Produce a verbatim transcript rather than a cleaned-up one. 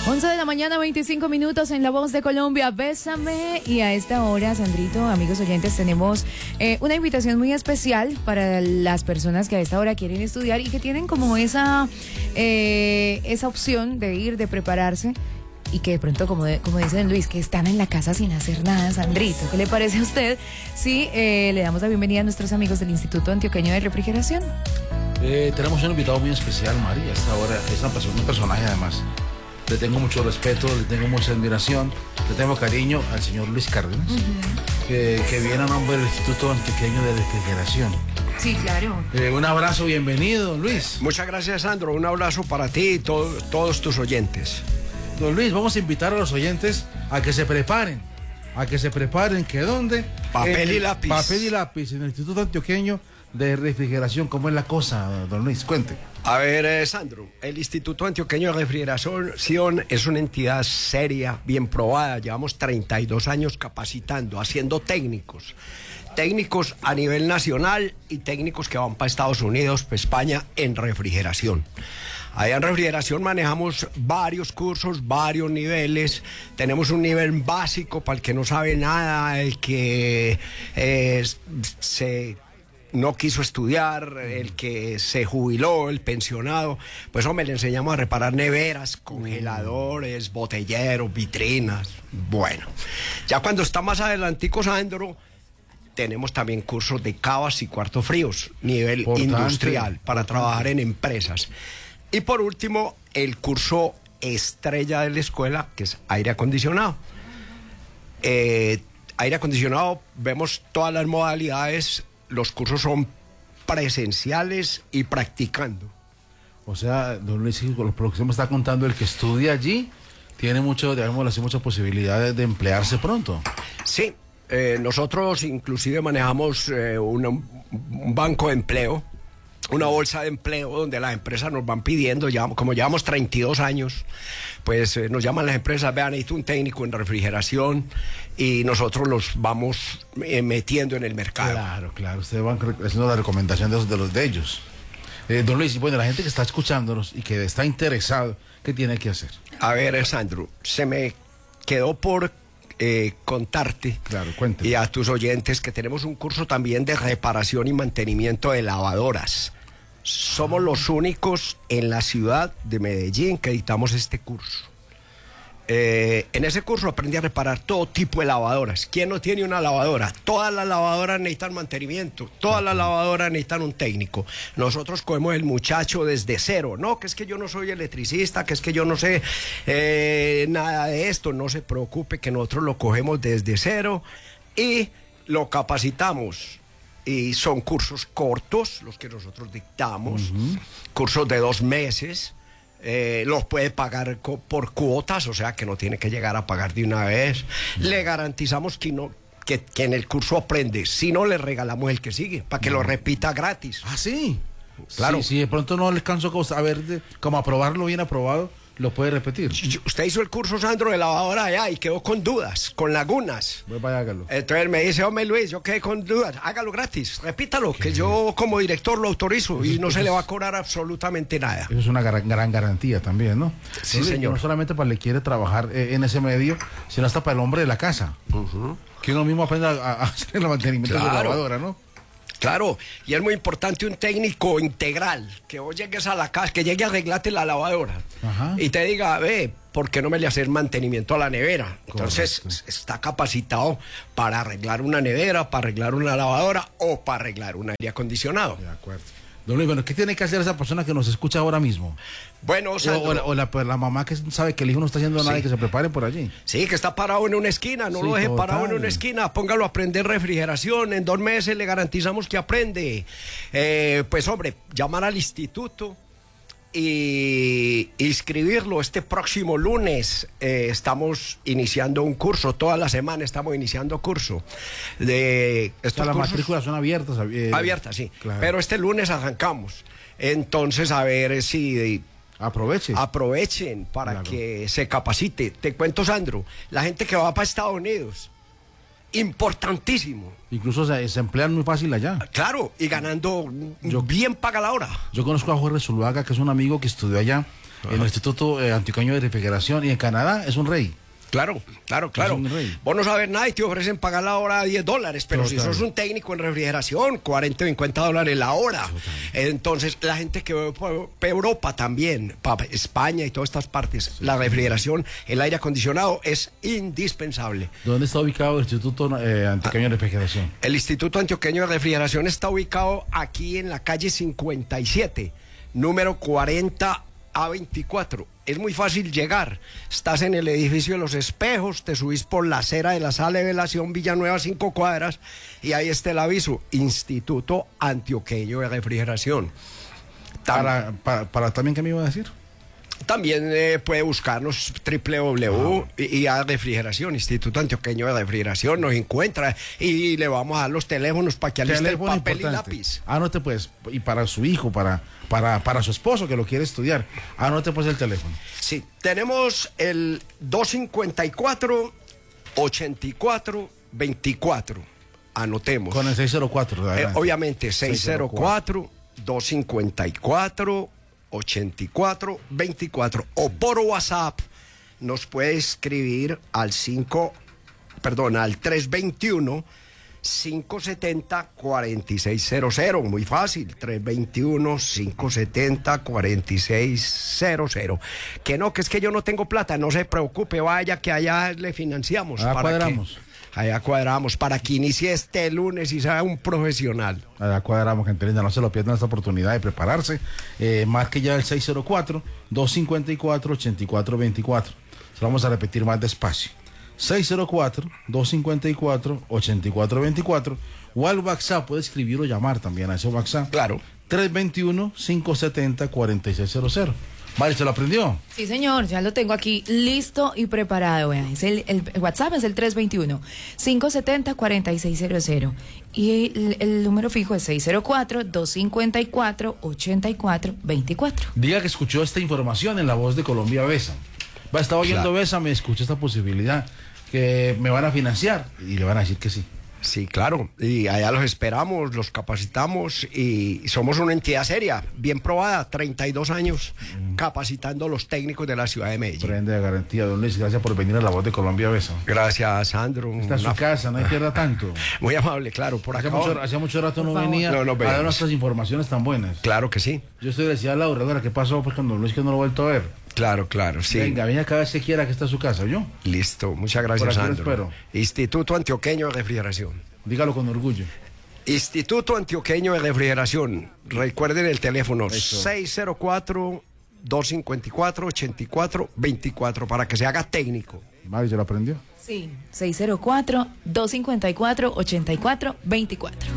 once de la mañana, veinticinco minutos en La Voz de Colombia, Bésame. Y a esta hora, Sandrito, amigos oyentes, tenemos eh, una invitación muy especial para las personas que a esta hora quieren estudiar y que tienen como esa, eh, esa opción de ir, de prepararse. Y que de pronto, como, de, como dice don Luis, que están en la casa sin hacer nada. Sandrito, ¿qué le parece a usted si eh, le damos la bienvenida a nuestros amigos del Instituto Antioqueño de Refrigeración? Eh, tenemos un invitado muy especial, María. Hasta ahora es una persona, un personaje además. Le tengo mucho respeto, le tengo mucha admiración, le tengo cariño al señor Luis Cárdenas, uh-huh. que, que viene a nombre del Instituto Antioqueño de Refrigeración. Sí, claro. Eh, un abrazo, bienvenido, don Luis. Muchas gracias, Sandro. Un abrazo para ti y to- todos tus oyentes. Don Luis, vamos a invitar a los oyentes a que se preparen, a que se preparen, ¿que dónde? Papel eh, y lápiz. Papel y lápiz en el Instituto Antioqueño de Refrigeración. ¿Cómo es la cosa, don Luis? Cuente. A ver, eh, Sandro, el Instituto Antioqueño de Refrigeración es una entidad seria, bien probada. Llevamos treinta y dos años capacitando, haciendo técnicos. Técnicos a nivel nacional y técnicos que van para Estados Unidos, para España, en refrigeración. Allá en refrigeración manejamos varios cursos, varios niveles. Tenemos un nivel básico para el que no sabe nada, el que eh, se... no quiso estudiar, el que se jubiló, el pensionado, pues hombre, le enseñamos a reparar neveras, congeladores, botelleros, vitrinas. Bueno, ya cuando está más adelantico, Sandro, tenemos también cursos de cavas y cuartos fríos, nivel Importante. industrial, para trabajar en empresas. Y por último, el curso estrella de la escuela, que es aire acondicionado. Eh, aire acondicionado, vemos todas las modalidades. Los cursos son presenciales y practicando. O sea, don Luis, lo que usted me está contando, el que estudia allí tiene mucho, digamos así, muchas posibilidades de emplearse pronto. Sí, eh, nosotros inclusive manejamos eh, una, un banco de empleo, una bolsa de empleo donde las empresas nos van pidiendo, ya, como llevamos treinta y dos años, pues eh, nos llaman las empresas, vean, necesito un técnico en refrigeración, y nosotros los vamos eh, metiendo en el mercado. Claro, claro, ustedes van haciendo la recomendación de, de los de ellos. Eh, don Luis, bueno, la gente que está escuchándonos y que está interesado, ¿qué tiene que hacer? A ver, Sandro, se me quedó por eh, contarte, claro, cuénteme, y a tus oyentes que tenemos un curso también de reparación y mantenimiento de lavadoras. Somos los únicos en la ciudad de Medellín que dictamos este curso. Eh, en ese curso aprendí a reparar todo tipo de lavadoras. ¿Quién no tiene una lavadora? Todas las lavadoras necesitan mantenimiento, todas las lavadoras necesitan un técnico. Nosotros cogemos el muchacho desde cero. No, que es que yo no soy electricista, que es que yo no sé eh, nada de esto. No se preocupe, que nosotros lo cogemos desde cero y lo capacitamos. Y son cursos cortos los que nosotros dictamos, uh-huh. cursos de dos meses. Eh, los puede pagar co- por cuotas, o sea que no tiene que llegar a pagar de una vez. Le garantizamos que, no, que, que en el curso aprende. Si no, le regalamos el que sigue, para que no. lo repita gratis. Ah, sí. Claro. Si sí, sí, de pronto no le alcanzo a ver, de, como aprobarlo bien aprobado, lo puede repetir. Usted hizo el curso, Sandro, de lavadora allá y quedó con dudas, con lagunas. Pues vaya, hágalo. Entonces me dice, hombre Luis, yo quedé con dudas, hágalo gratis, repítalo, ¿Qué? que yo como director lo autorizo eso, y no se es, le va a cobrar absolutamente nada. Eso es una gran, gran garantía también, ¿no? Sí, no, señor. No solamente para el que quiere trabajar eh, en ese medio, sino hasta para el hombre de la casa. Uh-huh. Que uno mismo aprenda a, a hacer el mantenimiento claro. de la lavadora, ¿no? Claro, y es muy importante un técnico integral, que vos llegues a la casa, que llegue a arreglarte la lavadora. Ajá. Y te diga, ve, ¿por qué no me le haces mantenimiento a la nevera? Entonces, correcto. Está capacitado para arreglar una nevera, para arreglar una lavadora o para arreglar un aire acondicionado. De acuerdo. Don Luis, bueno, ¿qué tiene que hacer esa persona que nos escucha ahora mismo? Bueno, o, sea, o, o, la, o la, pues, la mamá que sabe que el hijo no está haciendo nada sí. y que se prepare por allí. Sí, que está parado en una esquina, no sí, lo deje total. parado en una esquina, póngalo a aprender refrigeración, en dos meses le garantizamos que aprende. Eh, pues hombre, llamar al instituto y inscribirlo este próximo lunes. Eh, estamos iniciando un curso, toda la semana estamos iniciando curso. De estos o sea, las cursos, matrículas son abiertas. Eh, abiertas, sí, claro. Pero este lunes arrancamos. Entonces, a ver si... Aprovechen. Aprovechen para claro. que se capacite. Te cuento, Sandro, la gente que va para Estados Unidos, importantísimo. Incluso se, se emplean muy fácil allá. Claro, y ganando yo, bien paga la hora. Yo conozco a Jorge Zuluaga, que es un amigo que estudió allá. en el Instituto eh, Antioqueño de Refrigeración, y en Canadá es un rey. Claro, claro, claro. Vos no sabes nada y te ofrecen pagar la hora a diez dólares, pero Total. Si sos un técnico en refrigeración, cuarenta o cincuenta dólares la hora. Total. Entonces, la gente que ve por Europa también, para España y todas estas partes, sí. La refrigeración, el aire acondicionado es indispensable. ¿Dónde está ubicado el Instituto eh, Antioqueño de Refrigeración? El Instituto Antioqueño de Refrigeración está ubicado aquí en la calle cincuenta y siete, número cuarenta A veinticuatro. Es muy fácil llegar. Estás en el edificio de Los Espejos, te subís por la acera de la sala de velación Villanueva, cinco cuadras, y ahí está el aviso: Instituto Antioqueño de Refrigeración. Para, para, para también, ¿qué me iba a decir? También eh, puede buscarnos doble u doble u doble u punto i a Refrigeración, Instituto Antioqueño de Refrigeración, nos encuentra y le vamos a dar los teléfonos para que aliste el papel importante. Y lápiz. Anote pues, y para su hijo, para, para, para su esposo que lo quiere estudiar, anote pues el teléfono. Sí, tenemos el dos cinco cuatro, ocho cuatro, veinticuatro. Anotemos. Con el seis cero cuatro. Eh, obviamente, seis cero cuatro, dos cinco cuatro, ochenta y cuatro veinticuatro, o por WhatsApp nos puede escribir al cinco, perdón, al tres veintiuno, cinco setenta, cuarenta y seis cero cero, muy fácil, tres veintiuno, cinco setenta, cuarenta y seis cero cero. Que no, que es que yo no tengo plata, no se preocupe, vaya que allá le financiamos. Allá para cuadramos. Que, allá cuadramos, para que inicie este lunes y sea un profesional. Allá cuadramos, gente linda, no se lo pierdan esta oportunidad de prepararse. Eh, marque ya el seis cero cuatro, dos cinco cuatro, ochenta y cuatro veinticuatro. Se lo vamos a repetir más despacio. seis cero cuatro, dos cinco cuatro, ochenta y cuatro veinticuatro, o al WhatsApp, puede escribir o llamar también a ese WhatsApp. Claro. tres veintiuno, cinco setenta, cuarenta y seis cero cero. Vale, ¿se lo aprendió? Sí, señor, ya lo tengo aquí listo y preparado. Vean, es el, el, el WhatsApp es el tres veintiuno, cinco setenta, cuarenta y seis cero cero y el, el número fijo es seis cero cuatro, dos cinco cuatro, ochenta y cuatro veinticuatro. Diga que escuchó esta información en La Voz de Colombia Besa. Va a estar oyendo claro. Besa, me escucha esta posibilidad, que me van a financiar, y le van a decir que sí. Sí, claro, y allá los esperamos, los capacitamos y somos una entidad seria, bien probada, treinta y dos años mm. capacitando a los técnicos de la ciudad de Medellín. Prende de garantía, don Luis, gracias por venir a La Voz de Colombia Besa. Gracias, Sandro. Está en su casa, no hay pierda tanto. Muy amable, claro, por acá. Hacía mucho, hacía mucho rato no venía no, no a dar nuestras informaciones tan buenas. Claro que sí. Yo estoy decía a Laura, Laura, ¿qué pasó pues con don Luis que no lo he vuelto a ver? Claro, claro, sí. Venga, venga cada vez que quiera, que está en su casa, ¿yo? Listo, muchas gracias, Sandro. Espero. Instituto Antioqueño de Refrigeración. Dígalo con orgullo. Instituto Antioqueño de Refrigeración. Recuerden el teléfono seis cero cuatro, dos cinco cuatro, ochenta y cuatro veinticuatro para que se haga técnico. Mari, ¿se lo aprendió? Sí, seis cero cuatro, dos cinco cuatro, ochenta y cuatro veinticuatro.